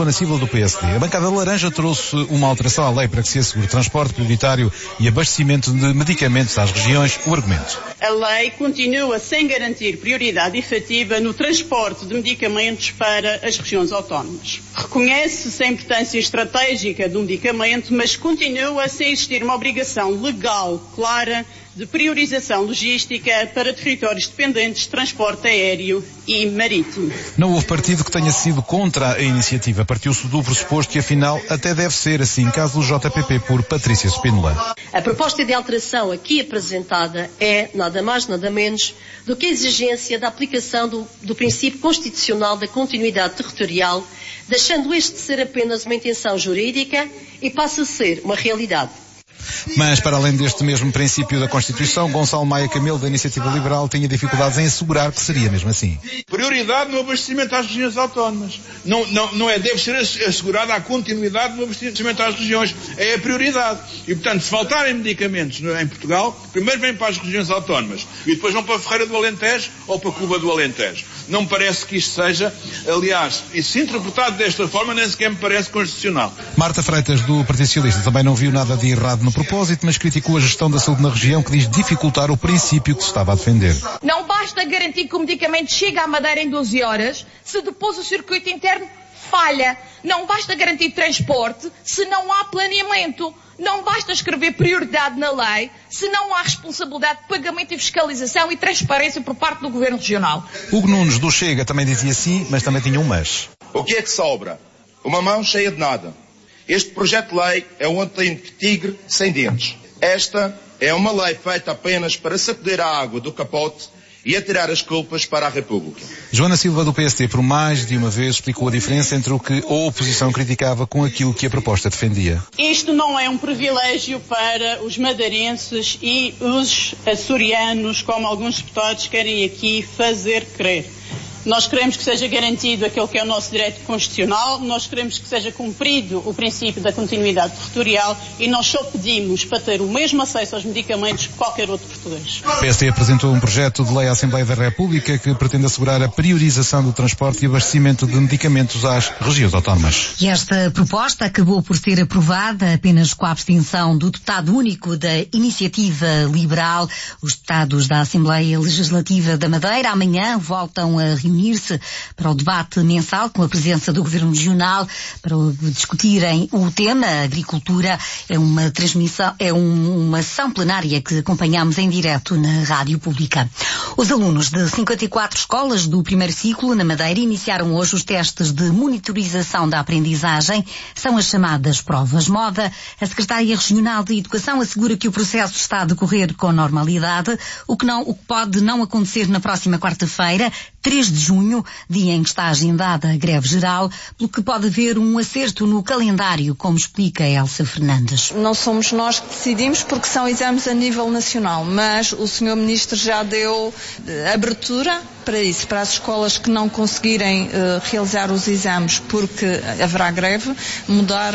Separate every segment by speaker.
Speaker 1: Joana Silva, do PSD. A bancada laranja trouxe uma alteração à lei para que se assegure transporte prioritário e abastecimento de medicamentos às regiões. O argumento:
Speaker 2: a lei continua sem garantir prioridade efetiva no transporte de medicamentos para as regiões autónomas. Reconhece-se a importância estratégica do medicamento, mas continua sem existir uma obrigação legal clara de priorização logística para territórios dependentes de transporte aéreo e marítimo.
Speaker 1: Não houve partido que tenha sido contra a iniciativa. Partiu-se do pressuposto que, afinal, até deve ser assim, caso do JPP, por Patrícia Spínola.
Speaker 3: A proposta de alteração aqui apresentada é nada mais, nada menos do que a exigência da aplicação do princípio constitucional da continuidade territorial, deixando este de ser apenas uma intenção jurídica e passa a ser uma realidade.
Speaker 1: Mas, para além deste mesmo princípio da Constituição, Gonçalo Maia Camelo, da Iniciativa Liberal, tinha dificuldades em assegurar que seria mesmo assim.
Speaker 4: Prioridade no abastecimento às regiões autónomas. Não é, deve ser assegurada a continuidade no abastecimento às regiões. É a prioridade. E, portanto, se faltarem medicamentos em Portugal, primeiro vêm para as regiões autónomas e depois vão para a Ferreira do Alentejo ou para a Cuba do Alentejo. Não me parece que isto seja, aliás, e se interpretado desta forma, nem sequer me parece constitucional.
Speaker 1: Marta Freitas, do Partido Socialista, também não viu nada de errado no propósito, mas criticou a gestão da saúde na região, que diz dificultar o princípio que se estava a defender.
Speaker 5: Não basta garantir que o medicamento chegue à Madeira em 12 horas, se depois o circuito interno falha. Não basta garantir transporte, se não há planeamento. Não basta escrever prioridade na lei, se não há responsabilidade de pagamento e fiscalização e transparência por parte do Governo Regional.
Speaker 1: Hugo Nunes, do Chega, também dizia sim, mas também tinha um mas.
Speaker 6: O que é que sobra? Uma mão cheia de nada. Este projeto de lei é um autêntico tigre sem dentes. Esta é uma lei feita apenas para sacudir a água do capote e atirar as culpas para a República.
Speaker 1: Joana Silva, do PSD, por mais de uma vez explicou a diferença entre o que a oposição criticava com aquilo que a proposta defendia.
Speaker 2: Isto não é um privilégio para os madeirenses e os açorianos, como alguns deputados querem aqui fazer crer. Nós queremos que seja garantido aquilo que é o nosso direito constitucional, nós queremos que seja cumprido o princípio da continuidade territorial e nós só pedimos para ter o mesmo acesso aos medicamentos que qualquer outro português.
Speaker 1: O PSD apresentou um projeto de lei à Assembleia da República que pretende assegurar a priorização do transporte e abastecimento de medicamentos às regiões autónomas.
Speaker 7: E esta proposta acabou por ser aprovada apenas com a abstenção do deputado único da Iniciativa Liberal. Os deputados da Assembleia Legislativa da Madeira amanhã voltam a reunir-se para o debate mensal com a presença do Governo Regional para discutirem o tema. A agricultura é uma transmissão, é uma sessão plenária que acompanhamos em direto na Rádio Pública. Os alunos de 54 escolas do primeiro ciclo na Madeira iniciaram hoje os testes de monitorização da aprendizagem. São as chamadas provas moda. A Secretária Regional de Educação assegura que o processo está a decorrer com normalidade, o que pode não acontecer na próxima quarta-feira, 3 de junho, dia em que está agendada a greve geral, pelo que pode haver um acerto no calendário, como explica Elsa Fernandes.
Speaker 8: Não somos nós que decidimos porque são exames a nível nacional, mas o Sr. Ministro já deu abertura para isso, para as escolas que não conseguirem realizar os exames porque haverá greve, mudar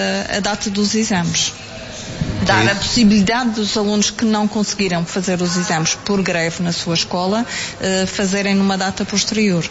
Speaker 8: a data dos exames. Dar a possibilidade dos alunos que não conseguiram fazer os exames por greve na sua escola, fazerem numa data posterior.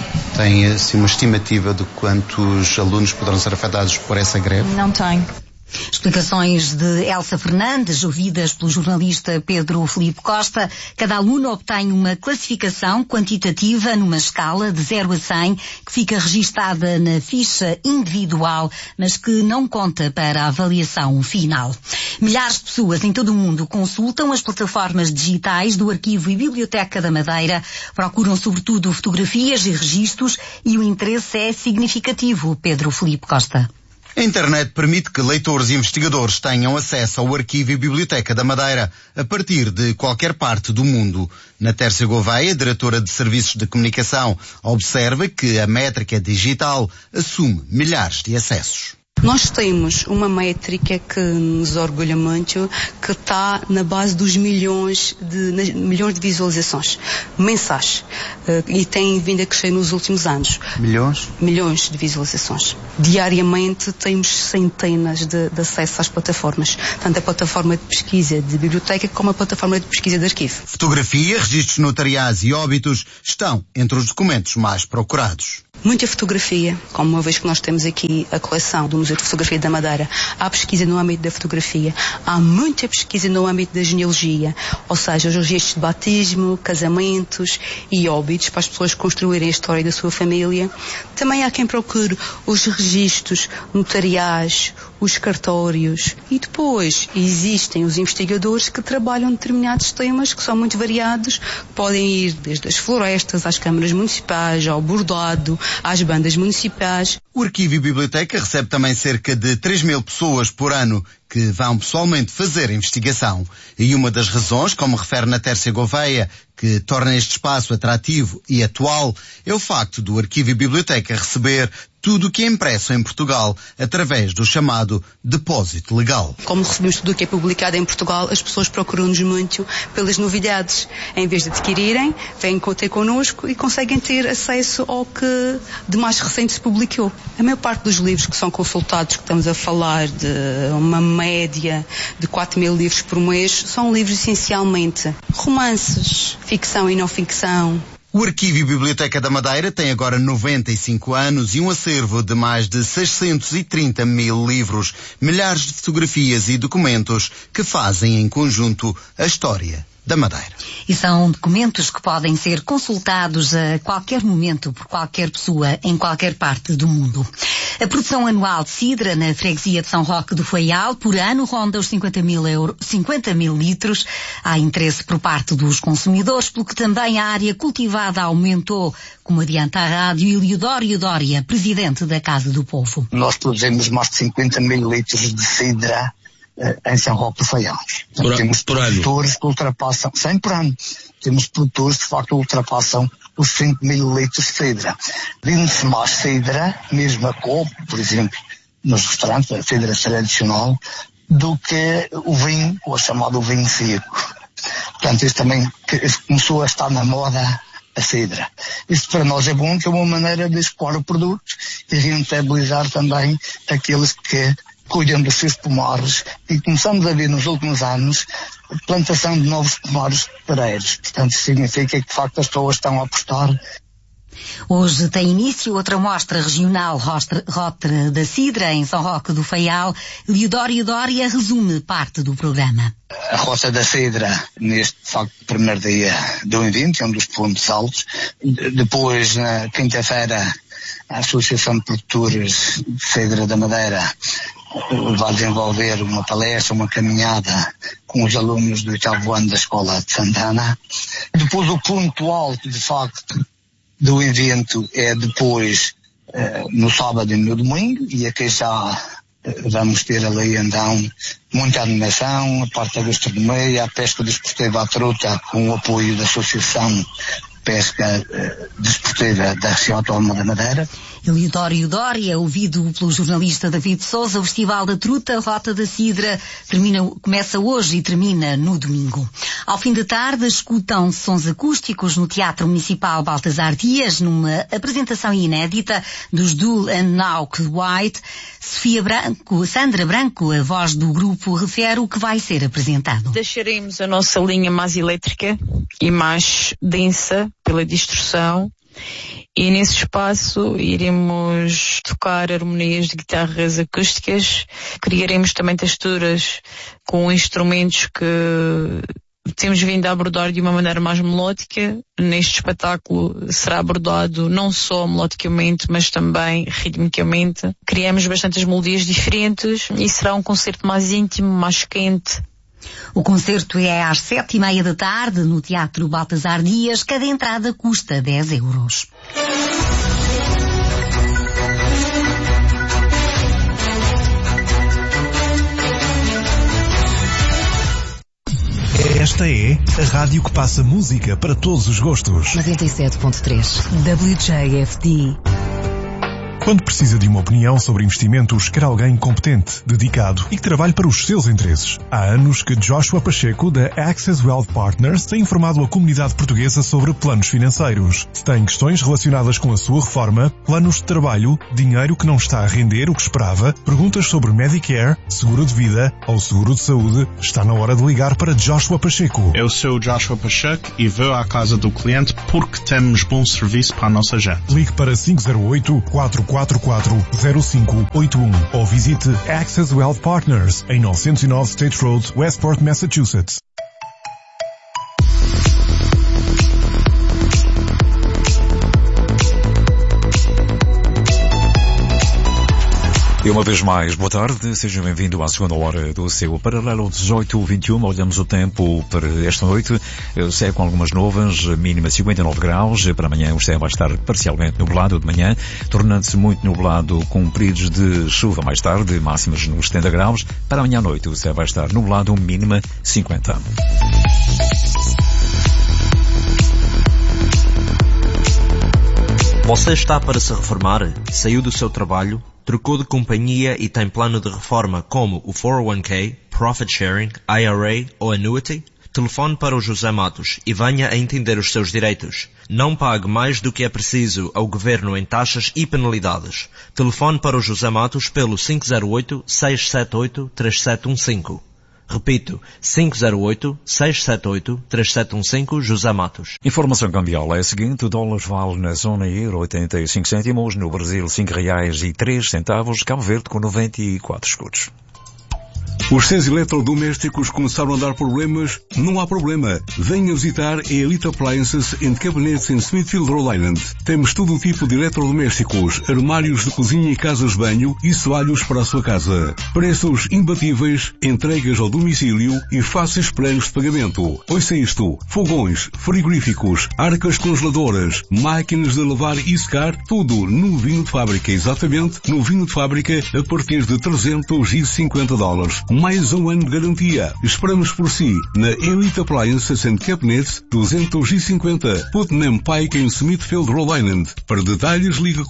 Speaker 9: Tem assim uma estimativa de quantos alunos poderão ser afetados por essa greve?
Speaker 8: Não tenho.
Speaker 7: Explicações de Elsa Fernandes, ouvidas pelo jornalista Pedro Filipe Costa. Cada aluno obtém uma classificação quantitativa numa escala de 0 a 100, que fica registada na ficha individual, mas que não conta para a avaliação final. Milhares de pessoas em todo o mundo consultam as plataformas digitais do Arquivo e Biblioteca da Madeira, procuram sobretudo fotografias e registros e o interesse é significativo. Pedro Filipe Costa.
Speaker 9: A internet permite que leitores e investigadores tenham acesso ao Arquivo e Biblioteca da Madeira a partir de qualquer parte do mundo. Natércia Gouveia, diretora de Serviços de Comunicação, observa que a métrica digital assume milhares de acessos.
Speaker 10: Nós temos uma métrica que nos orgulha muito, que está na base dos milhões de visualizações mensais e tem vindo a crescer nos últimos anos.
Speaker 9: Milhões?
Speaker 10: Milhões de visualizações. Diariamente temos centenas de acessos às plataformas, tanto a plataforma de pesquisa de biblioteca como a plataforma de pesquisa de arquivo.
Speaker 9: Fotografia, registros notariais e óbitos estão entre os documentos mais procurados.
Speaker 10: Muita fotografia, como uma vez que nós temos aqui a coleção do Museu de Fotografia da Madeira, há pesquisa no âmbito da fotografia, há muita pesquisa no âmbito da genealogia, ou seja, os registros de batismo, casamentos e óbitos, para as pessoas construírem a história da sua família. Também há quem procure os registros notariais, os cartórios, e depois existem os investigadores que trabalham determinados temas que são muito variados, podem ir desde as florestas às câmaras municipais, ao bordado, às bandas municipais.
Speaker 9: O Arquivo e Biblioteca recebe também cerca de 3.000 pessoas por ano que vão pessoalmente fazer a investigação. E uma das razões, como refere Natércia Gouveia, que torna este espaço atrativo e atual, é o facto do Arquivo e Biblioteca receber tudo o que é impresso em Portugal através do chamado depósito legal.
Speaker 10: Como recebemos tudo o que é publicado em Portugal, as pessoas procuram-nos muito pelas novidades. Em vez de adquirirem, vêm ter connosco e conseguem ter acesso ao que de mais recente se publicou. A maior parte dos livros que são consultados, que estamos a falar de uma média de 4.000 livros por mês, são livros essencialmente romances, ficção e não ficção.
Speaker 9: O Arquivo e Biblioteca da Madeira tem agora 95 anos e um acervo de mais de 630.000 livros, milhares de fotografias e documentos que fazem em conjunto a história da Madeira.
Speaker 7: E são documentos que podem ser consultados a qualquer momento por qualquer pessoa em qualquer parte do mundo. A produção anual de cidra na freguesia de São Roque do Faial por ano ronda os 50 mil litros. Há interesse por parte dos consumidores, pelo que também a área cultivada aumentou, como adianta a rádio Eliodoro Dória, presidente da Casa do Povo.
Speaker 11: Nós produzimos mais de 50 mil litros de cidra em São Roque do Faial. Temos produtores que ultrapassam, 100 por ano, temos produtores que de facto ultrapassam os 5 mil litros de cidra. Vende-se mais cidra, mesmo a copo, por exemplo, nos restaurantes, a cidra tradicional, do que o vinho, ou chamado vinho seco. Portanto, isso também começou a estar na moda, a cidra. Isso para nós é bom, que é uma maneira de expor o produto e rentabilizar também aqueles que cuidam dos seus pomares, e começamos a ver nos últimos anos plantação de novos pomares pareiros. Portanto, isso significa que de facto as pessoas estão a apostar.
Speaker 7: Hoje tem início outra mostra regional Rota da Cidra em São Roque do Faial. Eliodoro Dória resume parte do programa.
Speaker 11: A Rota da Cidra, neste de facto primeiro dia do evento, é um dos pontos altos. Depois, na quinta-feira, a Associação de Produtores de Cidra da Madeira vai desenvolver uma palestra, uma caminhada com os alunos do 8º ano da Escola de Santana. Depois o ponto alto, de facto, do evento é depois no sábado e no domingo, e aqui já vamos ter ali então muita animação, a parte da gastronomia, a pesca desportiva à truta, com o apoio da Associação Pesca Desportiva da Região Autónoma da Madeira.
Speaker 7: Eliodoro Dória, ouvido pelo jornalista David Sousa. O Festival da Truta, Rota da Cidra, começa hoje e termina no domingo. Ao fim da tarde, escutam sons acústicos no Teatro Municipal Baltasar Dias, numa apresentação inédita dos Dull and Nauk White. Sandra Branco, a voz do grupo, refere o que vai ser apresentado.
Speaker 12: Deixaremos a nossa linha mais elétrica e mais densa pela distorção, e nesse espaço iremos tocar harmonias de guitarras acústicas, criaremos também texturas com instrumentos que temos vindo a abordar de uma maneira mais melódica. Neste espetáculo será abordado não só melodicamente, mas também ritmicamente. Criamos bastantes melodias diferentes e será um concerto mais íntimo, mais quente.
Speaker 7: O concerto é às 7:30 da tarde no Teatro Baltasar Dias. Cada entrada custa 10 euros.
Speaker 13: Esta é a rádio que passa música para todos os gostos.
Speaker 14: 97.3 WJFD.
Speaker 13: Quando precisa de uma opinião sobre investimentos, quer alguém competente, dedicado e que trabalhe para os seus interesses. Há anos que Joshua Pacheco, da Access Wealth Partners, tem informado a comunidade portuguesa sobre planos financeiros. Se tem questões relacionadas com a sua reforma, planos de trabalho, dinheiro que não está a render o que esperava, perguntas sobre Medicare, seguro de vida ou seguro de saúde, está na hora de ligar para Joshua Pacheco.
Speaker 14: Eu sou Joshua Pacheco e vou à casa do cliente porque temos bom serviço para a nossa gente.
Speaker 13: Ligue para 508-444-0581 ou visite Access Wealth Partners em 909 State Road, Westport, Massachusetts.
Speaker 15: E uma vez mais, boa tarde, sejam bem-vindos à segunda hora do seu Paralelo 18-21. Olhamos o tempo para esta noite. O céu com algumas nuvens, mínima 59 graus. Para amanhã o céu vai estar parcialmente nublado de manhã, tornando-se muito nublado com períodos de chuva mais tarde, máximas nos 70 graus. Para amanhã à noite o céu vai estar nublado, mínima 50.
Speaker 16: Você está para se reformar? Saiu do seu trabalho? Trocou de companhia e tem plano de reforma como o 401k, Profit Sharing, IRA ou Annuity? Telefone para o José Matos e venha a entender os seus direitos. Não pague mais do que é preciso ao Governo em taxas e penalidades. Telefone para o José Matos pelo 508-678-3715. Repito, 508-678-3715, José Matos.
Speaker 15: Informação cambial é a seguinte: o dólar vale na zona euro 85 cêntimos, no Brasil R$5,03, Cabo Verde com 94 escudos.
Speaker 17: Os seus eletrodomésticos começaram a dar problemas? Não há problema. Venha visitar a Elite Appliances and Cabinets em Smithfield, Rhode Island. Temos todo o tipo de eletrodomésticos, armários de cozinha e casas de banho e soalhos para a sua casa. Preços imbatíveis, entregas ao domicílio e fáceis planos de pagamento. Ouça isto: fogões, frigoríficos, arcas congeladoras, máquinas de lavar e secar, tudo no vinho de fábrica, exatamente no vinho de fábrica a partir de $350. Mais um ano de garantia. Esperamos por si na Elite Appliances and Cabinets 250 Putnam Pike em Smithfield, Rhode Island. Para detalhes ligue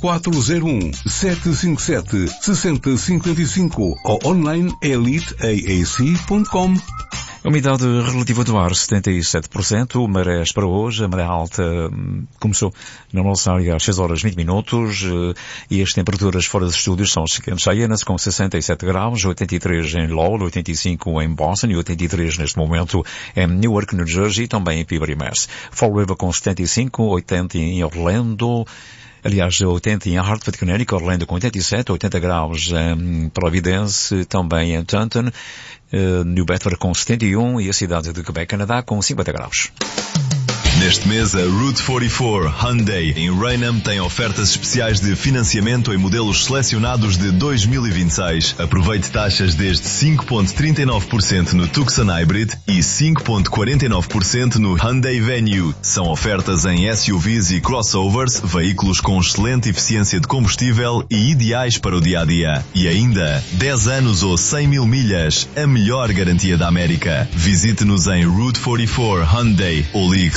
Speaker 17: 401-757-6055 ou online eliteaac.com.
Speaker 15: Umidade relativa do ar 77%, marés para hoje, a maré alta começou na nossa área às 6 horas 20 minutos e as temperaturas fora dos estúdios são as seguintes: Hyannis com 67 graus, 83 em Lowell, 85 em Boston e 83 neste momento em Newark, New Jersey, também em Peabody, Mass. Fall River com 75, 80 em Orlando, aliás, 80 em Hartford, Connecticut, Orlando com 87, 80 graus em Providence, também em Taunton, New Bedford com 71 e a cidade de Quebec, Canadá, com 50 graus.
Speaker 18: Neste mês, a Route 44 Hyundai em Raynham tem ofertas especiais de financiamento em modelos selecionados de 2026. Aproveite taxas desde 5,39% no Tucson Hybrid e 5,49% no Hyundai Venue. São ofertas em SUVs e crossovers, veículos com excelente eficiência de combustível e ideais para o dia-a-dia. E ainda, 10 anos ou 100 mil milhas, a melhor garantia da América. Visite-nos em Route 44 Hyundai ou ligue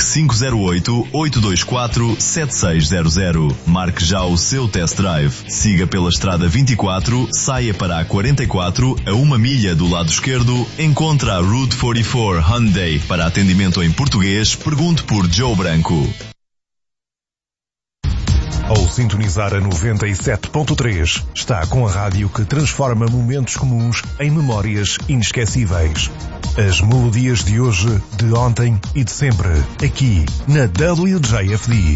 Speaker 18: 508-824-7600. Marque já o seu test drive. Siga pela estrada 24, saia para a 44, a 1 milha do lado esquerdo, encontra a Route 44 Hyundai. Para atendimento em português, pergunte por Joe Branco.
Speaker 13: Ao sintonizar a 97.3, está com a rádio que transforma momentos comuns em memórias inesquecíveis. As melodias de hoje, de ontem e de sempre, aqui na WJFD.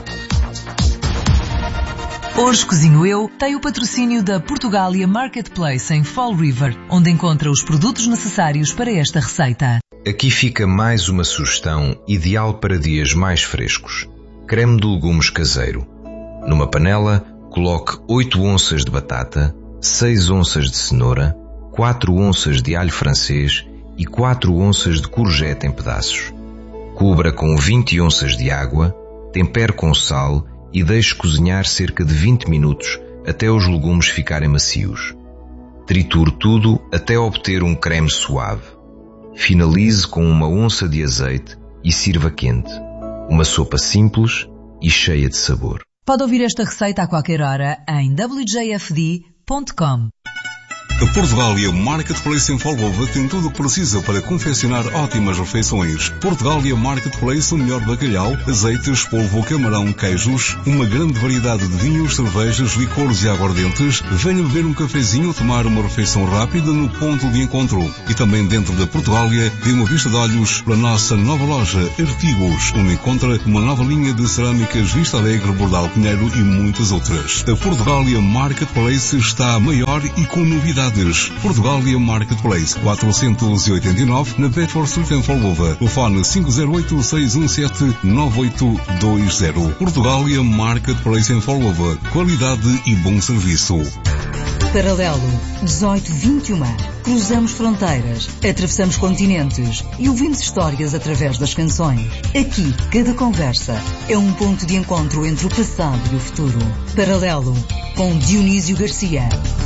Speaker 19: Hoje Cozinho Eu tem o patrocínio da Portugália Marketplace em Fall River, onde encontra os produtos necessários para esta receita.
Speaker 20: Aqui fica mais uma sugestão ideal para dias mais frescos. Creme de legumes caseiro. Numa panela, coloque 8 onças de batata, 6 onças de cenoura, 4 onças de alho francês e 4 onças de courgette em pedaços. Cubra com 20 onças de água, tempere com sal e deixe cozinhar cerca de 20 minutos até os legumes ficarem macios. Triture tudo até obter um creme suave. Finalize com 1 onça de azeite e sirva quente. Uma sopa simples e cheia de sabor.
Speaker 19: Pode ouvir esta receita a qualquer hora em wjfd.com.
Speaker 17: A Portugália Marketplace em Folgova tem tudo o que precisa para confeccionar ótimas refeições. Portugália Marketplace, o melhor bacalhau, azeites, polvo, camarão, queijos, uma grande variedade de vinhos, cervejas, licores e aguardentes. Venha beber um cafezinho ou tomar uma refeição rápida no ponto de encontro. E também dentro da Portugália, dê uma vista de olhos para a nossa nova loja Artigos, onde encontra uma nova linha de cerâmicas Vista Alegre, Bordal Pinheiro e muitas outras. A Portugália Marketplace está maior e com novidades. Portugália Marketplace 489 na Bedford Street em Folgova. Telefone 508-617-9820. Portugália Marketplace em Folgova. Qualidade e bom serviço.
Speaker 19: Paralelo 1821. Cruzamos fronteiras, atravessamos continentes e ouvimos histórias através das canções. Aqui, cada conversa é um ponto de encontro entre o passado e o futuro. Paralelo com Dionísio Garcia.